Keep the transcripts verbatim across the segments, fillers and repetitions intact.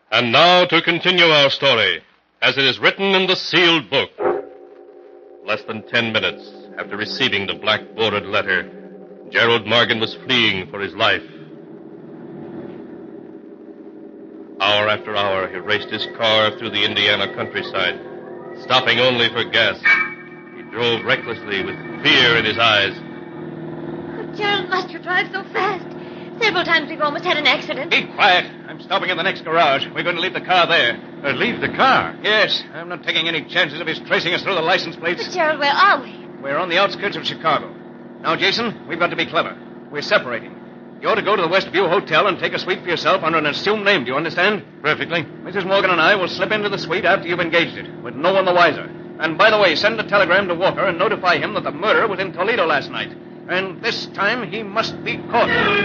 And now to continue our story, as it is written in the sealed book. Less than ten minutes after receiving the black-bordered letter, Gerald Morgan was fleeing for his life. Hour after hour, he raced his car through the Indiana countryside, stopping only for gas. He drove recklessly with fear in his eyes. Oh, Gerald must you drive so fast? Several times we've almost had an accident. Be quiet. I'm stopping in the next garage. We're going to leave the car there. Uh, leave the car? Yes. I'm not taking any chances of his tracing us through the license plates. But, Gerald, where are we? We're on the outskirts of Chicago. Now, Jason, we've got to be clever. We're separating. You're to go to the Westview Hotel and take a suite for yourself under an assumed name. Do you understand? Perfectly. Missus Morgan and I will slip into the suite after you've engaged it, with no one the wiser. And by the way, send a telegram to Walker and notify him that the murderer was in Toledo last night. And this time he must be caught.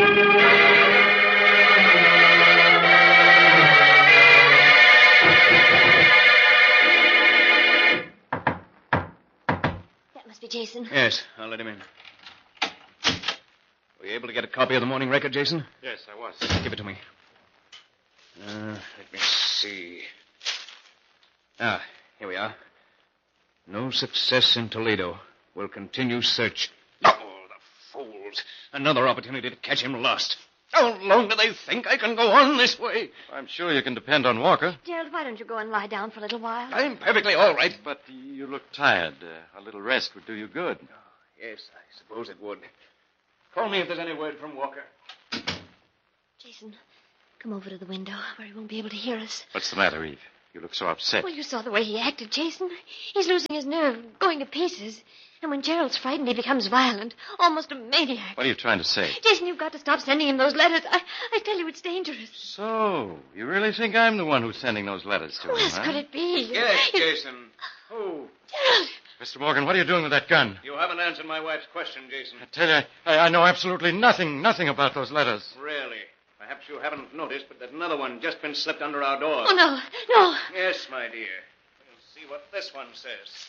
That must be Jason. Yes, I'll let him in. Were you able to get a copy of the morning record, Jason? Yes, I was. Give it to me. Uh, let me see. Ah, here we are. No success in Toledo. We'll continue search. Oh, the fools. Another opportunity to catch him lost. How long do they think I can go on this way? I'm sure you can depend on Walker. Gerald, why don't you go and lie down for a little while? I'm perfectly all right. But you look tired. Uh, a little rest would do you good. Oh, yes, I suppose it would. Call me if there's any word from Walker. Jason, come over to the window where he won't be able to hear us. What's the matter, Eve? You look so upset. Well, you saw the way he acted, Jason. He's losing his nerve, going to pieces. And when Gerald's frightened, he becomes violent, almost a maniac. What are you trying to say? Jason, you've got to stop sending him those letters. I, I tell you, it's dangerous. So, you really think I'm the one who's sending those letters to Who him, else huh? could it be? Yes, It- Jason. Who? Gerald! Mister Morgan, what are you doing with that gun? You haven't answered my wife's question, Jason. I tell you, I, I know absolutely nothing, nothing about those letters. Really? Perhaps you haven't noticed, but there's another one just been slipped under our door. Oh, no, no. Yes, my dear. We'll see what this one says.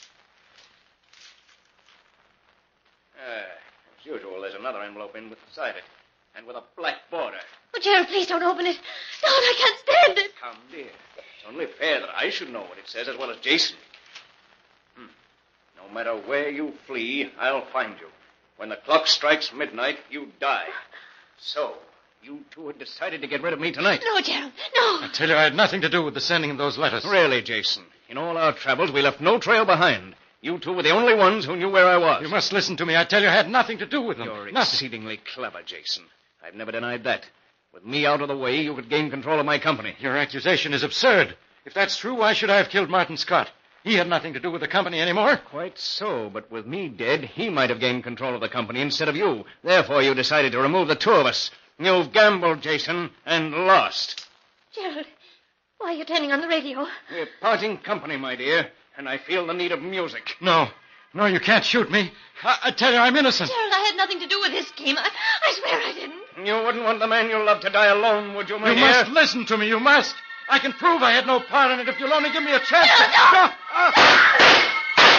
Ah, as usual, there's another envelope in beside it, and with a black border. Oh, Gerald, please don't open it. Don't, I can't stand it. Come, dear. It's only fair that I should know what it says as well as Jason. Hmm. No matter where you flee, I'll find you. When the clock strikes midnight, you die. So, you two have decided to get rid of me tonight. No, Gerald, no. I tell you, I had nothing to do with the sending of those letters. Really, Jason. In all our travels, we left no trail behind. You two were the only ones who knew where I was. You must listen to me. I tell you, I had nothing to do with them. You're nothing. exceedingly clever, Jason. I've never denied that. With me out of the way, you could gain control of my company. Your accusation is absurd. If that's true, why should I have killed Martin Scott? He had nothing to do with the company anymore. Quite so, but with me dead, he might have gained control of the company instead of you. Therefore, you decided to remove the two of us. You've gambled, Jason, and lost. Gerald, why are you turning on the radio? We're parting company, my dear, and I feel the need of music. No. No, you can't shoot me. I, I tell you, I'm innocent. Gerald, I had nothing to do with this scheme. I, I swear I didn't. You wouldn't want the man you love to die alone, would you, my You dear? must listen to me. You must. I can prove I had no part in it if you'll only give me a chance. No, no. No. Ah.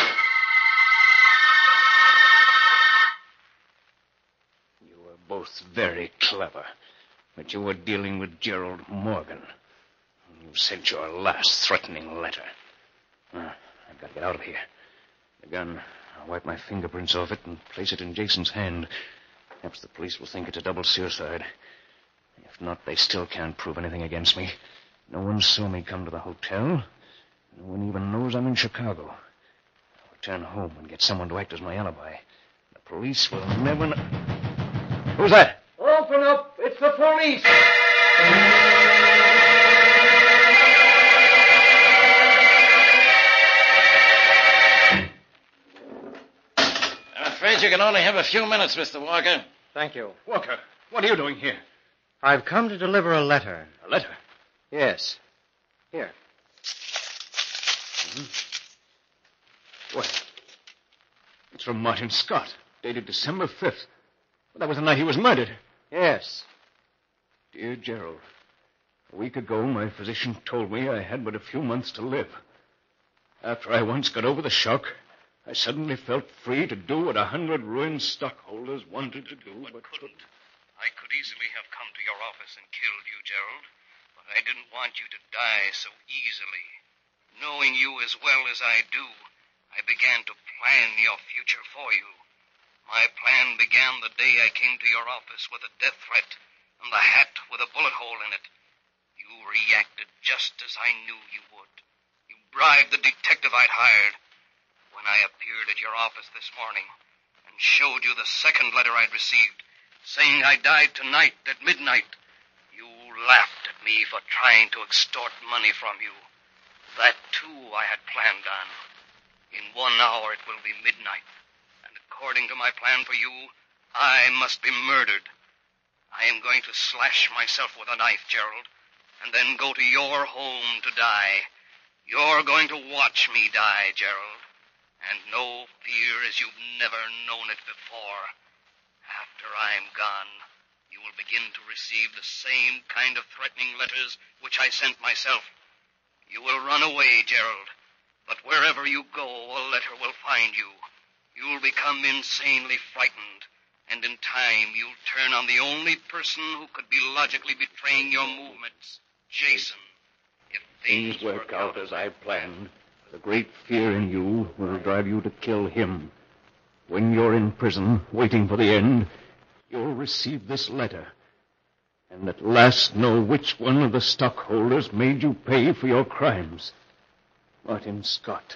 You were both very clever, but you were dealing with Gerald Morgan. You sent your last threatening letter. Ah, I've got to get out of here. The gun, I'll wipe my fingerprints off it and place it in Jason's hand. Perhaps the police will think it's a double suicide. If not, they still can't prove anything against me. No one saw me come to the hotel. No one even knows I'm in Chicago. I'll return home and get someone to act as my alibi. The police will never know... Who's that? Open up. It's the police. I'm afraid you can only have a few minutes, Mister Walker. Thank you. Walker, what are you doing here? I've come to deliver a letter. A letter? Yes. Here. Mm-hmm. What? It's from Martin Scott, dated December fifth. Well, that was the night he was murdered. Yes. Dear Gerald, a week ago my physician told me I had but a few months to live. After I once got over the shock, I suddenly felt free to do what a hundred ruined stockholders wanted to do, but, but couldn't. I could easily have come to your office and killed you, Gerald, but But I didn't want you to die so easily. Knowing you as well as I do, I began to plan your future for you. My plan began the day I came to your office with a death threat and the hat with a bullet hole in it. You reacted just as I knew you would. You bribed the detective I'd hired. When I appeared at your office this morning and showed you the second letter I'd received, saying I died tonight at midnight, you laughed at me for trying to extort money from you. That, too, I had planned on. In one hour it will be midnight, and according to my plan for you, I must be murdered. I am going to slash myself with a knife, Gerald, and then go to your home to die. You're going to watch me die, Gerald, and know fear as you've never known it before. After I'm gone, you will begin to receive the same kind of threatening letters which I sent myself. You will run away, Gerald, but wherever you go, a letter will find you. You'll become insanely frightened, and in time you'll turn on the only person who could be logically betraying your movements, Jason. If Things work out as I planned, the great fear in you will drive you to kill him. When you're in prison, waiting for the end, you'll receive this letter. And at last know which one of the stockholders made you pay for your crimes. Martin Scott.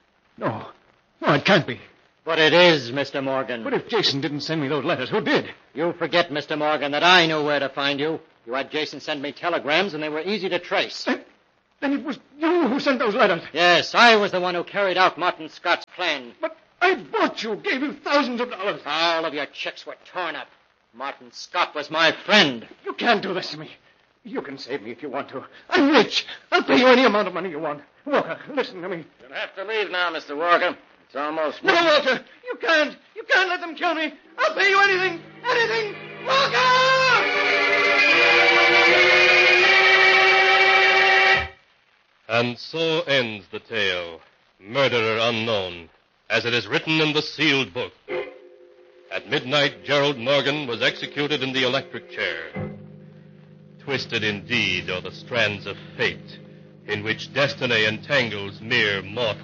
No. No, it can't be. But it is, Mister Morgan. But if Jason didn't send me those letters, who did? You forget, Mister Morgan, that I knew where to find you. You had Jason send me telegrams, and they were easy to trace. Then, then it was you who sent those letters. Yes, I was the one who carried out Martin Scott's plan. But I bought you, gave you thousands of dollars. All of your checks were torn up. Martin Scott was my friend. You can't do this to me. You can save me if you want to. I'm rich. I'll pay you any amount of money you want. Walker, listen to me. You'll have to leave now, Mister Walker. It's almost... No, Walter, you can't. You can't let them kill me. I'll pay you anything. Anything. Walker! And so ends the tale, Murderer Unknown, as it is written in the sealed book. At midnight, Gerald Morgan was executed in the electric chair. Twisted indeed are the strands of fate, in which destiny entangles mere mortals.